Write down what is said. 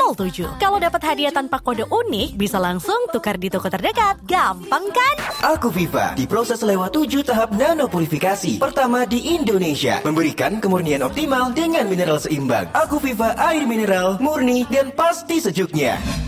07. Kalau dapat hadiah tanpa kode unik, bisa langsung tukar di toko terdekat. Gampang kan? Aku Viva diproses lewat 7 tahap nanopurifikasi pertama di Indonesia, memberikan kemurnian optimal dengan mineral seimbang. Aku Viva air mineral, murni dan pasti sejuknya.